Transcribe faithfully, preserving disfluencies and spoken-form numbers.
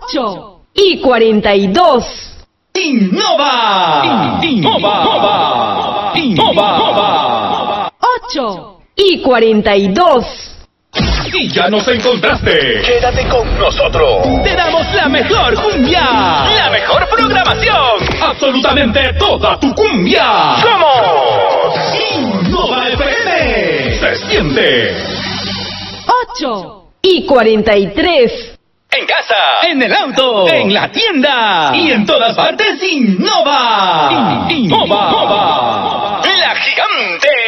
ocho y cuarenta y dos. Innova. Innova. Innova. ocho y cuarenta y dos. Y ya nos encontraste. Quédate con nosotros. Te damos la mejor cumbia. La mejor programación. Absolutamente toda tu cumbia. Somos Innova F M. Se siente. ocho y cuarenta y tres. en casa, En el auto. en la tienda Y en todas partes, Innova. Innova. La Gigante.